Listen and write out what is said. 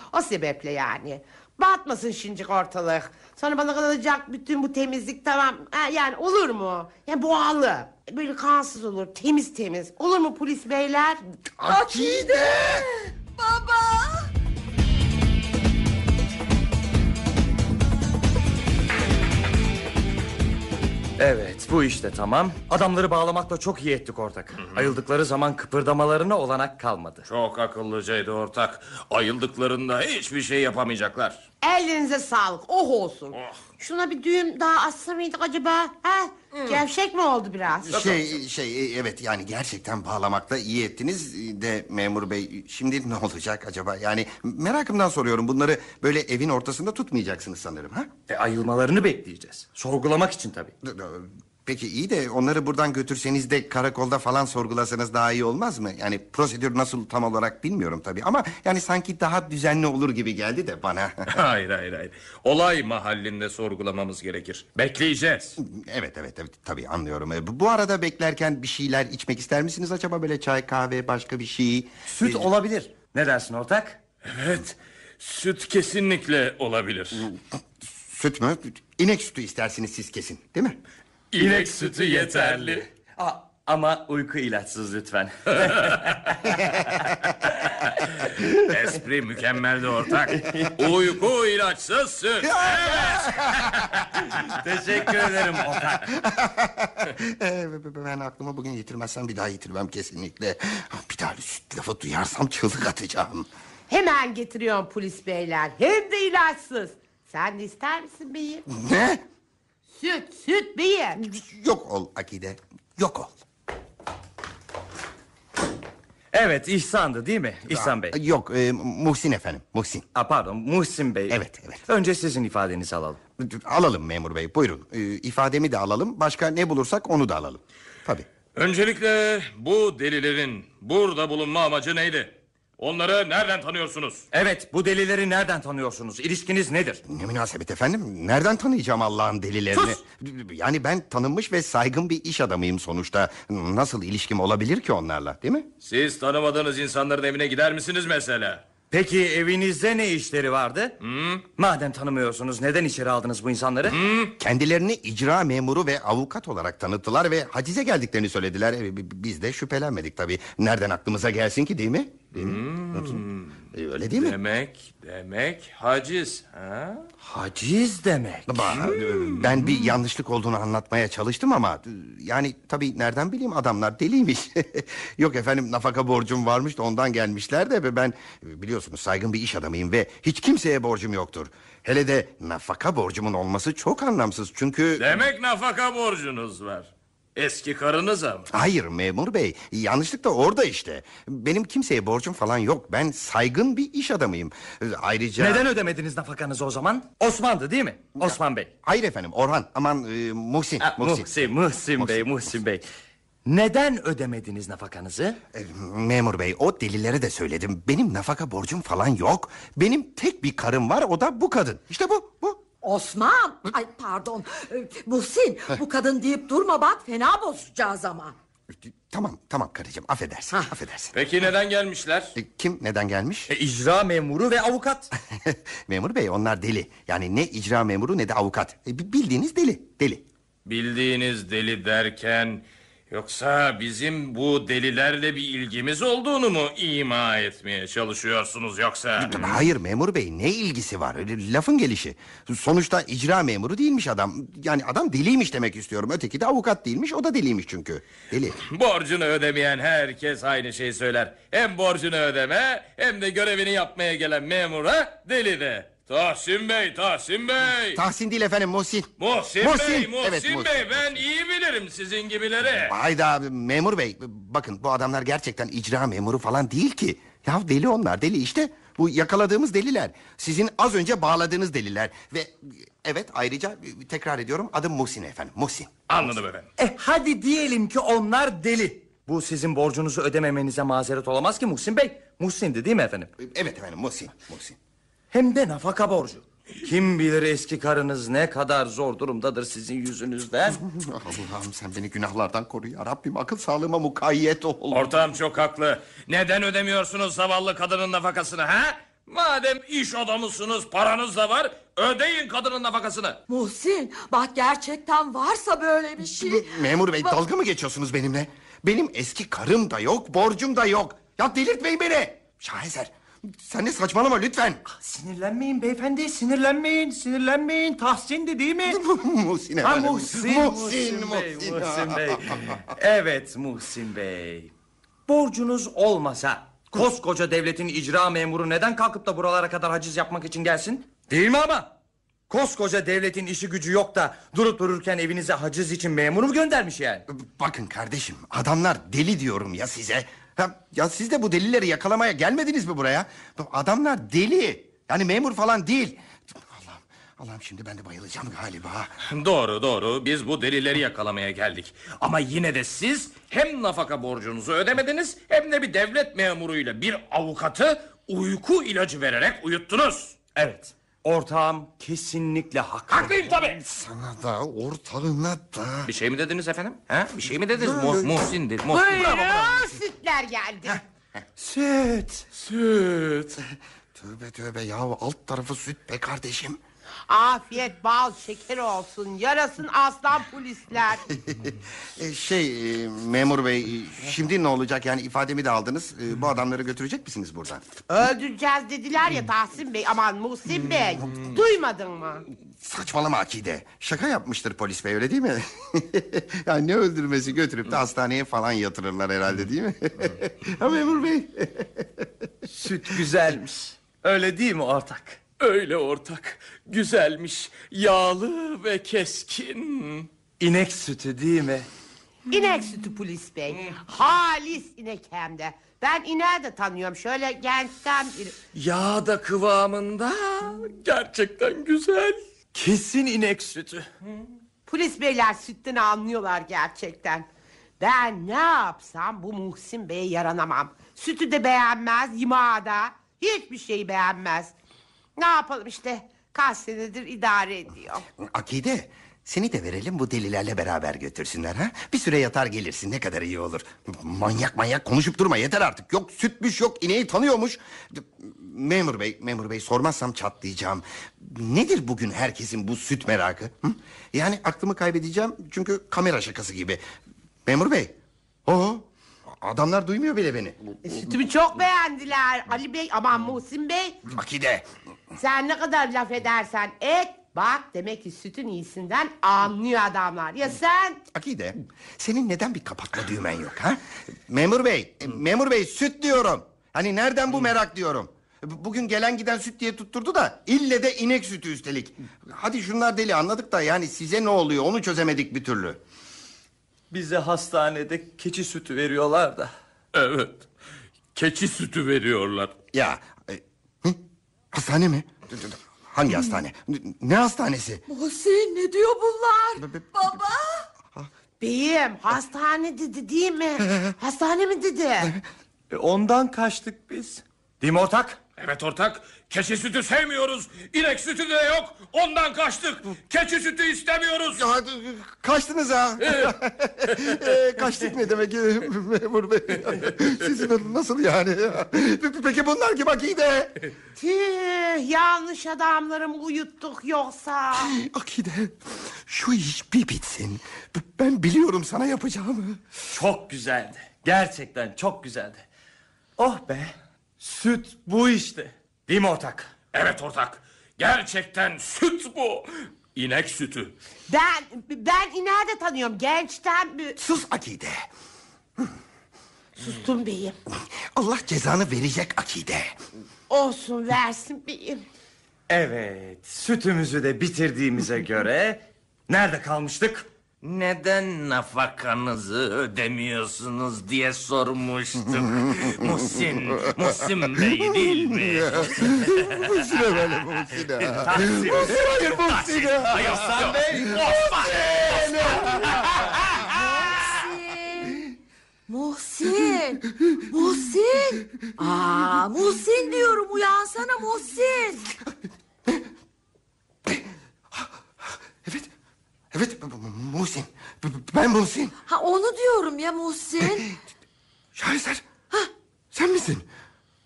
O sebeple yani. Batmasın şincik ortalık. Sonra bana kalacak bütün bu temizlik tamam. Yani olur mu? Yani boğalı. Böyle kansız olur. Temiz temiz. Olur mu polis beyler? Akide! Baba! Evet, bu işte tamam. Adamları bağlamakla çok iyi ettik ortak. Ayıldıkları zaman kıpırdamalarına olanak kalmadı. Çok akıllıcaydı ortak. Ayıldıklarında hiçbir şey yapamayacaklar. Elinize sağlık. Oh olsun. Şuna bir düğüm daha atsa mıydık acaba? Gevşek mi oldu biraz? Evet yani gerçekten bağlamakta iyi ettiniz de memur bey. Şimdi ne olacak acaba? Yani merakımdan soruyorum, bunları böyle evin ortasında tutmayacaksınız sanırım, ha? Ayılmalarını bekleyeceğiz. Sorgulamak için tabii. Peki iyi de onları buradan götürseniz de karakolda falan sorgulasanız daha iyi olmaz mı? Yani prosedür nasıl tam olarak bilmiyorum tabii ama yani sanki daha düzenli olur gibi geldi de bana. Hayır. Olay mahallinde sorgulamamız gerekir. Bekleyeceğiz. Evet tabii anlıyorum. Bu arada beklerken bir şeyler içmek ister misiniz acaba, böyle çay, kahve, başka bir şey? Süt olabilir. Ne dersin ortak? Evet. Süt kesinlikle olabilir. Süt mü? İnek sütü istersiniz siz kesin, değil mi? İnek sütü yeterli. Ama uyku ilaçsız lütfen. Espri mükemmeldi ortak. Uyku ilaçsız süt. Teşekkür ederim ortak. Ben aklımı bugün yitirmezsem bir daha yitirmem kesinlikle. Bir daha süt lafı duyarsam çığlık atacağım. Hemen getiriyorum polis beyler. Hem de ilaçsız. Sen de ister misin beyim? Ne? Süt beyim. Yok ol Akide, yok ol. Evet, İhsan'dı değil mi? İhsan Bey. Yok, Muhsin efendim, Muhsin. Pardon, Muhsin Bey. Evet. Önce sizin ifadenizi alalım. Alalım memur bey, buyurun. İfademi de alalım, başka ne bulursak onu da alalım. Tabii. Öncelikle bu delilerin burada bulunma amacı neydi? Onları nereden tanıyorsunuz? Evet, bu delileri nereden tanıyorsunuz? İlişkiniz nedir? Ne münasebet efendim, nereden tanıyacağım Allah'ın delilerini? Sus! Yani ben tanınmış ve saygın bir iş adamıyım sonuçta. Nasıl ilişkim olabilir ki onlarla, değil mi? Siz tanımadığınız insanların evine gider misiniz mesela? Peki evinizde ne işleri vardı? Madem tanımıyorsunuz, neden içeri aldınız bu insanları? Kendilerini icra memuru ve avukat olarak tanıttılar ve hacize geldiklerini söylediler. Biz de şüphelenmedik tabii. Nereden aklımıza gelsin ki, değil mi? Öyle değil mi? Demek haciz. Ha? Haciz demek. Ben bir yanlışlık olduğunu anlatmaya çalıştım ama yani tabii nereden bileyim, adamlar deliymiş. Yok efendim, nafaka borcum varmış da ondan gelmişler de ben biliyorsunuz saygın bir iş adamıyım ve hiç kimseye borcum yoktur. Hele de nafaka borcumun olması çok anlamsız çünkü... Demek nafaka borcunuz var. Eski karınıza mı? Hayır memur bey, yanlışlık da orada işte. Benim kimseye borcum falan yok. Ben saygın bir iş adamıyım. Ayrıca... Neden ödemediniz nafakanızı o zaman? Osman'dı değil mi? Osman Bey. Hayır efendim, Orhan, Muhsin. Muhsin Bey. Neden ödemediniz nafakanızı? Memur bey, o delilere de söyledim. Benim nafaka borcum falan yok. Benim tek bir karım var, o da bu kadın. İşte bu. Osman! Ay pardon. Muhsin, bu kadın deyip durma bak, fena bozacağız ama. Tamam karıcığım, affedersin. Peki neden gelmişler? Kim neden gelmiş? İcra memuru ve avukat. Memur bey, onlar deli. Yani ne icra memuru ne de avukat. Bildiğiniz deli. Bildiğiniz deli derken... Yoksa bizim bu delilerle bir ilgimiz olduğunu mu ima etmeye çalışıyorsunuz yoksa? Hayır memur bey, ne ilgisi var? Lafın gelişi. Sonuçta icra memuru değilmiş adam. Yani adam deliymiş demek istiyorum. Öteki de avukat değilmiş, o da deliymiş çünkü. Deli. Borcunu ödemeyen herkes aynı şeyi söyler. Hem borcunu ödeme hem de görevini yapmaya gelen memura deli de. Tahsin Bey. Tahsin değil efendim, Muhsin. Muhsin Evet, Muhsin. Bey, ben iyi bilirim sizin gibileri. Hayda memur bey, bakın bu adamlar gerçekten icra memuru falan değil ki. Ya deli onlar, deli işte. Bu yakaladığımız deliler. Sizin az önce bağladığınız deliler. Ve evet, ayrıca tekrar ediyorum, adım Muhsin efendim, Muhsin. Anladım efendim. Hadi diyelim ki onlar deli. Bu sizin borcunuzu ödememenize mazeret olamaz ki Muhsin Bey. Muhsin'di değil mi efendim? Evet efendim, Muhsin. Hem de nafaka borcu. Kim bilir eski karınız ne kadar zor durumdadır sizin yüzünüzden. Allah'ım sen beni günahlardan koru ya Rabbim, akıl sağlığıma mukayyet ol. Ortağım çok haklı. Neden ödemiyorsunuz zavallı kadının nafakasını ha? Madem iş adamısınız, paranız da var, ödeyin kadının nafakasını. Muhsin bak gerçekten varsa böyle bir şey. Memur bey, dalga mı geçiyorsunuz benimle? Benim eski karım da yok, borcum da yok. Ya delirtmeyin beni. Şaheser, sen de saçmalama lütfen. Sinirlenmeyin beyefendi, sinirlenmeyin. Tahsin'di değil mi? Muhsin Ha, efendim. Muhsin Bey. Evet Muhsin Bey. Borcunuz olmasa koskoca devletin icra memuru neden kalkıp da buralara kadar haciz yapmak için gelsin? Değil mi ama? Koskoca devletin işi gücü yok da durup dururken evinize haciz için memuru mu göndermiş yani? Bakın kardeşim, adamlar deli diyorum ya size. Ya siz de bu delileri yakalamaya gelmediniz mi buraya? Adamlar deli. Yani memur falan değil. Allah'ım şimdi ben de bayılacağım galiba. Doğru, biz bu delileri yakalamaya geldik. Ama yine de siz hem nafaka borcunuzu ödemediniz, hem de bir devlet memuruyla bir avukatı uyku ilacı vererek uyuttunuz. Evet. Ortağım kesinlikle haklı. Haklıyım tabii. Sana da ortalığına da. Bir şey mi dediniz efendim? Ha? Bir şey mi dediniz? Muhsin dedi. Buyurun, sütler geldi. Süt. Süt. Tövbe ya, alt tarafı süt be kardeşim. Afiyet bal şeker olsun. Yarasın aslan polisler. Memur bey, şimdi ne olacak yani, ifademi de aldınız. Bu adamları götürecek misiniz buradan? Öldüreceğiz dediler ya Tahsin Bey. Aman Muhsin Bey. Duymadın mı? Saçmalama Akide. Şaka yapmıştır polis bey, öyle değil mi? Yani ne öldürmesi, götürüp de hastaneye falan yatırırlar herhalde, değil mi? Ha memur bey? Süt güzelmiş. Öyle değil mi ortak? Öyle ortak. Güzelmiş. Yağlı ve keskin. İnek sütü değil mi? İnek sütü polis bey. Halis inek hem de. Ben ineği de tanıyorum. Şöyle gençten biri. Yağ da kıvamında. Gerçekten güzel. Kesin inek sütü. Polis beyler sütten anlıyorlar gerçekten. Ben ne yapsam bu Muhsin Bey'e yaranamam. Sütü de beğenmez, yimağı da. Hiçbir şeyi beğenmez. Ne yapalım işte. Kaç senedir idare ediyor. Akide, seni de verelim, bu delilerle beraber götürsünler ha. Bir süre yatar gelirsin, ne kadar iyi olur. Manyak konuşup durma, yeter artık. Yok sütmüş, yok ineği tanıyormuş. Memur bey sormazsam çatlayacağım. Nedir bugün herkesin bu süt merakı? Hı? Yani aklımı kaybedeceğim çünkü kamera şakası gibi. Memur bey. Adamlar duymuyor bile beni. Sütümü çok beğendiler. Ali Bey, aman Muhsin Bey. Akide. Sen ne kadar laf edersen et. Bak demek ki sütün iyisinden anlıyor adamlar. Ya sen? Akide, senin neden bir kapatma düğmen yok ha? Memur bey süt diyorum. Hani nereden bu merak diyorum. Bugün gelen giden süt diye tutturdu da ille de inek sütü üstelik. Hadi şunlar deli, anladık da yani size ne oluyor onu çözemedik bir türlü. Bize hastanede keçi sütü veriyorlar da. Evet. Keçi sütü veriyorlar. Ya hastane mi? Hangi hastane? Ne hastanesi? Muhsin ne diyor bunlar? Baba. Beyim hastane dedi değil mi? Hastane mi dedi? Ondan kaçtık biz. Değil mi ortak? Evet ortak. Keçi sütü sevmiyoruz. İnek sütü de yok. Ondan kaçtık. Keçi sütü istemiyoruz. Ya, kaçtınız ha. Kaçtık ne demek memur bey? Sizin nasıl yani? Peki bunlar kim Akide? Tüh, yanlış adamları mı uyuttuk yoksa? Akide, şu iş bir bitsin. Ben biliyorum sana yapacağımı. Çok güzeldi. Gerçekten çok güzeldi. Oh be. Süt bu işte. Değil mi ortak? Evet ortak. Gerçekten süt bu. İnek sütü. Ben ineği de tanıyorum gençten bir... Sus Akide. Sustum beyim. Allah cezanı verecek Akide. Olsun versin beyim. Evet. Sütümüzü de bitirdiğimize göre nerede kalmıştık? Neden nafakanızı ödemiyorsunuz diye sormuştuk. Muhsin Bey değil mi? Muhsine böyle Muhsine. Taksim. Hayır Muhsine. Hasan Bey. Muhsin. Muhsin. Muhsin diyorum, uyansana Muhsin. Evet Muhsin. Ben Muhsin. Onu diyorum ya Muhsin. Şaheser. Sen misin?